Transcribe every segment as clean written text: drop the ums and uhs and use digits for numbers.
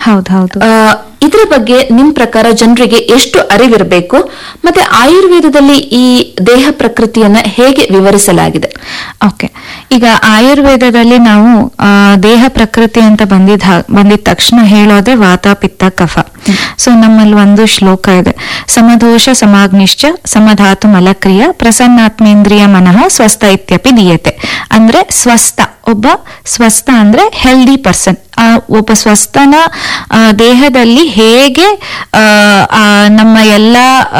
ಹೌದೌದು. ಇದರ ಬಗ್ಗೆ ನಿಮ್ ಪ್ರಕಾರ ಜನರಿಗೆ ಎಷ್ಟು ಅರಿವಿರಬೇಕು, ಮತ್ತೆ ಆಯುರ್ವೇದದಲ್ಲಿ ಈ ದೇಹ ಪ್ರಕೃತಿಯನ್ನ ಹೇಗೆ ವಿವರಿಸಲಾಗಿದೆ? ಓಕೆ, ಈಗ ಆಯುರ್ವೇದದಲ್ಲಿ ನಾವು ದೇಹ ಪ್ರಕೃತಿ ಅಂತ ಬಂದಿದ ತಕ್ಷಣ ಹೇಳೋದೆ ವಾತ ಪಿತ್ತ ಕಫ. ಸೊ ನಮ್ಮಲ್ಲಿ ಒಂದು ಶ್ಲೋಕ ಇದೆ, ಸಮದೋಷ ಸಮಾಗ್ನಿಶ್ಚ ಸಮಧಾತು ಮಲಕ್ರಿಯ ಪ್ರಸನ್ನಾತ್ಮೇಂದ್ರಿಯ ಮನಃ ಸ್ವಸ್ಥ ಇತ್ಯಪಿ ದೀಯತೆ. ಅಂದ್ರೆ ಸ್ವಸ್ಥ, ಒಬ್ಬ ಸ್ವಸ್ಥ ಅಂದ್ರೆ ಹೆಲ್ದಿ ಪರ್ಸನ್. ಒಬ್ಬ ಸ್ವಸ್ಥನ ದೇಹದಲ್ಲಿ ಹೇಗೆ ನಮ್ಮ ಎಲ್ಲ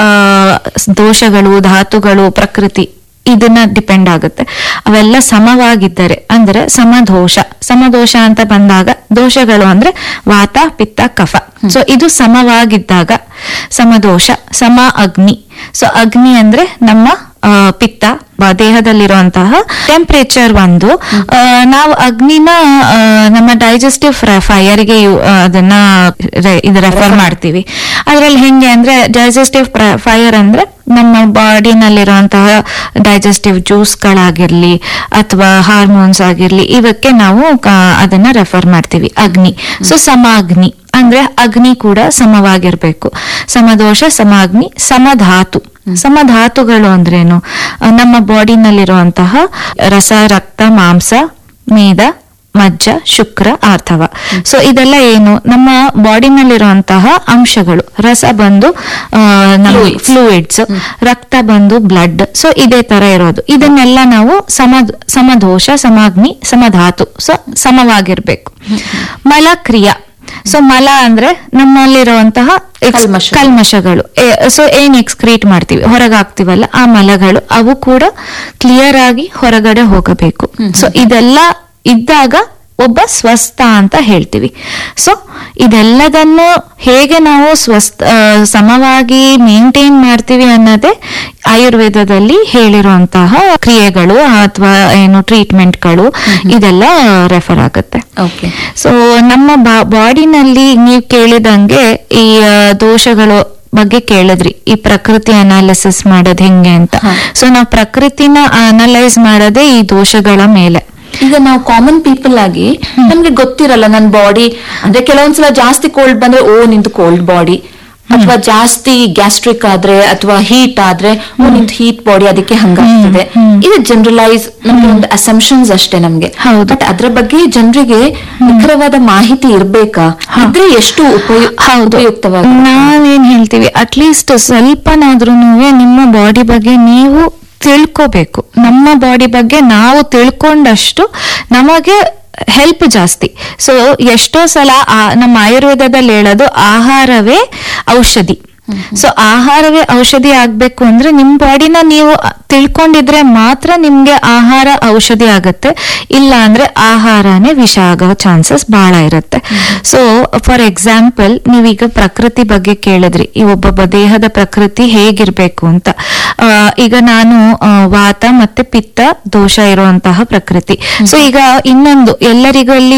ದೋಷಗಳು, ಧಾತುಗಳು, ಪ್ರಕೃತಿ ಇದನ್ನ ಡಿಪೆಂಡ್ ಆಗುತ್ತೆ. ಅವೆಲ್ಲ ಸಮವಾಗಿದ್ದರೆ ಅಂದ್ರೆ ಸಮದೋಷ. ಸಮದೋಷ ಅಂತ ಬಂದಾಗ ದೋಷಗಳು ಅಂದ್ರೆ ವಾತ ಪಿತ್ತ ಕಫ. ಸೊ ಇದು ಸಮವಾಗಿದ್ದಾಗ ಸಮದೋಷ. ಸಮ ಅಗ್ನಿ. ಸೊ ಅಗ್ನಿ ಅಂದ್ರೆ ನಮ್ಮ ಪಿತ್ತ, ದೇಹದಲ್ಲಿರುವಂತಹ ಟೆಂಪರೇಚರ್ ಒಂದು. ನಾವು ಅಗ್ನಿನ ನಮ್ಮ ಡೈಜೆಸ್ಟಿವ್ ಫೈರ್ಗೆ ಅದನ್ನ ರೆಫರ್ ಮಾಡ್ತೀವಿ. ಅದ್ರಲ್ಲಿ ಹೆಂಗೆ ಅಂದ್ರೆ ಡೈಜೆಸ್ಟಿವ್ ಫೈರ್ ಅಂದ್ರೆ ನಮ್ಮ ಬಾಡಿನಲ್ಲಿರುವಂತಹ ಡೈಜೆಸ್ಟಿವ್ ಜ್ಯೂಸ್ಗಳಾಗಿರ್ಲಿ ಅಥವಾ ಹಾರ್ಮೋನ್ಸ್ ಆಗಿರ್ಲಿ, ಇವಕ್ಕೆ ನಾವು ಅದನ್ನ ರೆಫರ್ ಮಾಡ್ತೀವಿ ಅಗ್ನಿ. ಸೊ ಸಮಾಗ್ನಿ ಅಂದ್ರೆ ಅಗ್ನಿ ಕೂಡ ಸಮವಾಗಿರ್ಬೇಕು. ಸಮದೋಷ ಸಮಾಗ್ನಿ. ಸಮಧಾತು. ಸಮಧಾತುಗಳು ಅಂದ್ರೇನು? ನಮ್ಮ ಬಾಡಿನಲ್ಲಿರುವಂತಹ ರಸ, ರಕ್ತ, ಮಾಂಸ, ಮೇದ, ಮಜ್ಜ, ಶುಕ್ರ, ಆರ್ಥವ. ಸೊ ಇದೆಲ್ಲ ಏನು? ನಮ್ಮ ಬಾಡಿನಲ್ಲಿರುವಂತಹ ಅಂಶಗಳು. ರಸ ಬಂದು ಫ್ಲೂಯಿಡ್ಸ್, ರಕ್ತ ಬಂದು ಬ್ಲಡ್. ಸೊ ಇದೇ ತರ ಇರೋದು. ಇದನ್ನೆಲ್ಲ ನಾವು ಸಮದೋಷ ಸಮಾಗ್ನಿ ಸಮಧಾತು. ಸೊ ಸಮವಾಗಿರ್ಬೇಕು. ಮಲಕ್ರಿಯಾ. ಸೊ ಮಲ ಅಂದ್ರೆ ನಮ್ಮಲ್ಲಿರುವಂತಹ ಕಲ್ಮಶಗಳು. ಸೊ ಏನ್ ಎಕ್ಸ್ಕ್ರೀಟ್ ಮಾಡ್ತೀವಿ, ಹೊರಗೆ ಹಾಕ್ತಿವಲ್ಲ, ಆ ಮಲಗಳು, ಅವು ಕೂಡ ಕ್ಲಿಯರ್ ಆಗಿ ಹೊರಗಡೆ ಹೋಗಬೇಕು. ಸೊ ಇದೆಲ್ಲ ಇದ್ದಾಗ ಒಬ್ಬ ಸ್ವಸ್ಥ ಅಂತ ಹೇಳ್ತೀವಿ. ಸೊ ಇದೆಲ್ಲದನ್ನು ಹೇಗೆ ನಾವು ಸಮವಾಗಿ ಮೇಂಟೈನ್ ಮಾಡ್ತೀವಿ ಅನ್ನೋದೇ ಆಯುರ್ವೇದದಲ್ಲಿ ಹೇಳಿರುವಂತಹ ಕ್ರಿಯೆಗಳು ಅಥವಾ ಏನು ಟ್ರೀಟ್ಮೆಂಟ್ಗಳು, ಇದೆಲ್ಲ ರೆಫರ್ ಆಗುತ್ತೆ. ಸೊ ನಮ್ಮ ಬಾಡಿನಲ್ಲಿ ನೀವು ಕೇಳಿದಂಗೆ ಈ ದೋಷಗಳು ಬಗ್ಗೆ ಕೇಳಿದ್ರಿ, ಈ ಪ್ರಕೃತಿ ಅನಾಲಿಸಿಸ್ ಮಾಡೋದು ಹೆಂಗೆ ಅಂತ. ಸೊ ನಾವು ಪ್ರಕೃತಿನ ಅನಲೈಸ್ ಮಾಡೋದೇ ಈ ದೋಷಗಳ ಮೇಲೆ. ಈಗ ನಾವು ಕಾಮನ್ ಪೀಪಲ್ ಆಗಿ ನಮ್ಗೆ ಗೊತ್ತಿರಲ್ಲ ನನ್ನ ಬಾಡಿ ಅಂದ್ರೆ ಕೆಲವೊಂದ್ಸಲ ಜಾಸ್ತಿ ಕೋಲ್ಡ್ ಬಂದ್ರೆ ನಿಂದು ಕೋಲ್ಡ್ ಬಾಡಿ, ಅಥವಾ ಜಾಸ್ತಿ ಗ್ಯಾಸ್ಟ್ರಿಕ್ ಆದ್ರೆ ಅಥವಾ ಹೀಟ್ ಆದ್ರೆ ನಿಂದು ಹೀಟ್ ಬಾಡಿ, ಅದಕ್ಕೆ ಹಂಗಾಗ್ತದೆ. ಇದು ಜನರಲೈಸ್ ನಮ್ಗೆ ಒಂದು ಅಸಂಪ್ಷನ್ಸ್ ಅಷ್ಟೇ ನಮ್ಗೆ. ಬಟ್ ಅದ್ರ ಬಗ್ಗೆ ಜನರಿಗೆ ನಿಖರವಾದ ಮಾಹಿತಿ ಇರ್ಬೇಕಾ? ಇದ್ರೆ ಎಷ್ಟು ಉಪಯುಕ್ತವಾಗಿ ನಾವೇನ್ ಹೇಳ್ತೀವಿ, ಅಟ್ಲೀಸ್ಟ್ ಸ್ವಲ್ಪನಾದ್ರೂ ನಿಮ್ಮ ಬಾಡಿ ಬಗ್ಗೆ ನೀವು ತಿಳ್ಕೋಬೇಕು. ನಮ್ಮ ಬಾಡಿ ಬಗ್ಗೆ ನಾವು ತಿಳ್ಕೊಂಡಷ್ಟು ನಮಗೆ ಹೆಲ್ಪ್ ಜಾಸ್ತಿ. ಸೊ ಎಷ್ಟೋ ಸಲ ನಮ್ಮ ಆಯುರ್ವೇದದಲ್ಲಿ ಹೇಳೋದು ಆಹಾರವೇ ಔಷಧಿ. ಸೊ ಆಹಾರವೇ ಔಷಧಿ ಆಗ್ಬೇಕು ಅಂದ್ರೆ ನಿಮ್ ಬಾಡಿನ ನೀವು ತಿಳ್ಕೊಂಡಿದ್ರೆ ಮಾತ್ರ ನಿಮ್ಗೆ ಆಹಾರ ಔಷಧಿ ಆಗತ್ತೆ. ಇಲ್ಲ ಅಂದ್ರೆ ಆಹಾರನೇ ವಿಷ ಆಗೋ ಚಾನ್ಸಸ್ ಬಹಳ ಇರುತ್ತೆ. ಸೊ ಫಾರ್ ಎಕ್ಸಾಂಪಲ್, ನೀವೀಗ ಪ್ರಕೃತಿ ಬಗ್ಗೆ ಕೇಳಿದ್ರಿ, ಈ ಒಬ್ಬೊಬ್ಬ ದೇಹದ ಪ್ರಕೃತಿ ಹೇಗಿರ್ಬೇಕು ಅಂತ. ಈಗ ನಾನು ವಾತ ಮತ್ತೆ ಪಿತ್ತ ದೋಷ ಇರುವಂತಹ ಪ್ರಕೃತಿ. ಸೊ ಈಗ ಇನ್ನೊಂದು ಎಲ್ಲರಿಗಲ್ಲಿ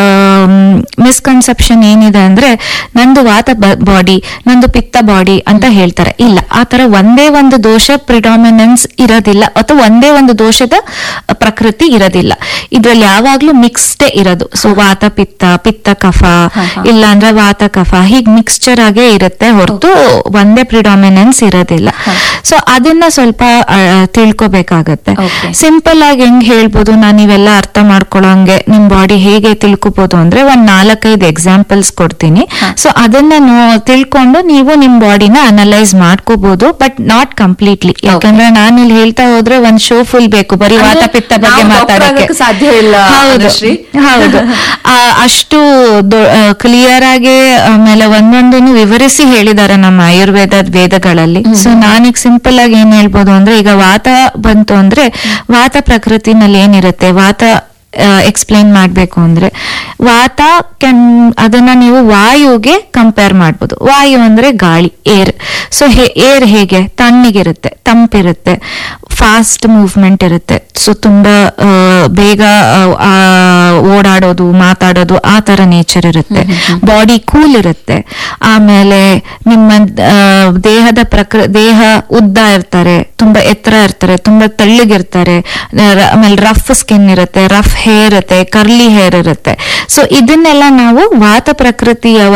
ಮಿಸ್ಕನ್ಸೆಪ್ಷನ್ ಏನಿದೆ ಅಂದ್ರೆ, ನಂದು ವಾತ ಬಾಡಿ, ನಂದು ಪಿತ್ತ ಬಾಡಿ ಅಂತ ಹೇಳ್ತಾರೆ. ಇಲ್ಲ, ಆತರ ಒಂದೇ ಒಂದು ದೋಷ ಪ್ರಿಡಾಮಿನೆನ್ಸ್ ಇರೋದಿಲ್ಲ, ಅಥವಾ ಒಂದೇ ಒಂದು ದೋಷದ ಪ್ರಕೃತಿ ಇರೋದಿಲ್ಲ. ಇದ್ರಲ್ಲಿ ಯಾವಾಗ್ಲೂ ಮಿಕ್ಸ್ಡೇ ಇರೋದು. ಸೊ ವಾತ ಪಿತ್ತ, ಪಿತ್ತ ಕಫ, ಇಲ್ಲ ಅಂದ್ರೆ ವಾತ ಕಫ, ಹೀಗ್ ಮಿಕ್ಸ್ಚರ್ ಆಗೇ ಇರುತ್ತೆ ಹೊರತು ಒಂದೇ ಪ್ರಿಡಾಮಿನೆನ್ಸ್ ಇರೋದಿಲ್ಲ. ಸೊ ಅದನ್ನ ಸ್ವಲ್ಪ ತಿಳ್ಕೊಬೇಕಾಗತ್ತೆ. ಸಿಂಪಲ್ ಆಗಿ ಹೆಂಗ್ ಹೇಳ್ಬೋದು, ನಾನು ಇವೆಲ್ಲ ಅರ್ಥ ಮಾಡ್ಕೊಳ್ಳೋಂಗೆ ನಿಮ್ ಬಾಡಿ ಹೇಗೆ ತಿಳ್ಕೊಬಹುದು ಅಂದ್ರೆ ಒಂದ್ 4-5 ಎಕ್ಸಾಂಪಲ್ಸ್ ಕೊಡ್ತೀನಿ. ಸೊ ಅದನ್ನ ತಿಳ್ಕೊಂಡು ನೀವು ನಿಮ್ ಬಾಡಿನ ಅನಲೈಸ್ ಮಾಡ್ಕೋಬಹುದು, ಬಟ್ ನಾಟ್ ಕಂಪ್ಲೀಟ್ಲಿ. ಯಾಕಂದ್ರೆ ನಾನು ಇಲ್ಲಿ ಹೇಳ್ತಾ ಹೋದ್ರೆ ಒಂದ್ ಶೋ ಫುಲ್ ಬೇಕು ಬರೀ ವಾತ ಪಿತ್ತ ಬಗ್ಗೆ ಮಾತಾಡಕ್ಕೆ. ಸಾಧ್ಯ ಇಲ್ಲ. ಹೌದು, ಅಷ್ಟು ಕ್ಲಿಯರ್ ಆಗಿ ಆಮೇಲೆ ಒಂದೊಂದನ್ನು ವಿವರಿಸಿ ಹೇಳಿದ್ದಾರೆ ನಮ್ಮ ಆಯುರ್ವೇದದ ವೇದಗಳಲ್ಲಿ. ಸೊ ನಾನೀಗ ಸಿಂಪಲ್ ಆಗಿ ಏನ್ ಹೇಳ್ಬೋದು ಅಂದ್ರೆ, ಈಗ ವಾತ ಬಂತು ಅಂದ್ರೆ ವಾತ ಪ್ರಕೃತಿನಲ್ಲಿ ಏನಿರುತ್ತೆ, ವಾತ ಎಕ್ಸ್ಪ್ಲೈನ್ ಮಾಡ್ಬೇಕು ಅಂದ್ರೆ, ವಾತ ಅದನ್ನ ನೀವು ವಾಯುಗೆ ಕಂಪೇರ್ ಮಾಡ್ಬೋದು. ವಾಯು ಅಂದ್ರೆ ಗಾಳಿ, ಏರ್. ಸೊ ಏರ್ ಹೇಗೆ ತಣ್ಣಗಿರುತ್ತೆ, ತಂಪಿರುತ್ತೆ, ಫಾಸ್ಟ್ ಮೂವ್ಮೆಂಟ್ ಇರುತ್ತೆ. ಸೊ ತುಂಬಾ ಬೇಗ ಓಡಾಡೋದು, ಮಾತಾಡೋದು, ಆ ತರ ನೇಚರ್ ಇರುತ್ತೆ. ಬಾಡಿ ಕೂಲ್ ಇರುತ್ತೆ. ಆಮೇಲೆ ನಿಮ್ಮ ದೇಹ ಉದ್ದ ಇರ್ತಾರೆ, ತುಂಬಾ ಎತ್ತರ ಇರ್ತಾರೆ, ತುಂಬಾ ತೆಳ್ಳಗಿರ್ತಾರೆ. ಆಮೇಲೆ ರಫ್ ಸ್ಕಿನ್ ಇರುತ್ತೆ, ರಫ್ ಹೇರ್ ಇರುತ್ತೆ, ಕರ್ಲಿ ಹೇರ್ ಇರುತ್ತೆ. ಸೊ ಇದನ್ನೆಲ್ಲ ನಾವು ವಾತ ಪ್ರಕೃತಿಯ